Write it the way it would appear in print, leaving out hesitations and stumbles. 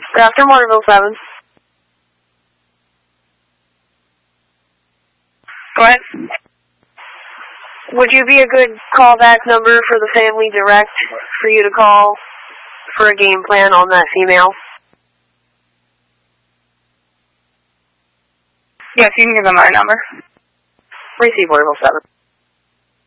After Waterville 7. Go ahead. Would you be a good callback number for the family direct for you to call for a game plan on that female? Yes, you can give them our number. Receive Waterville 7.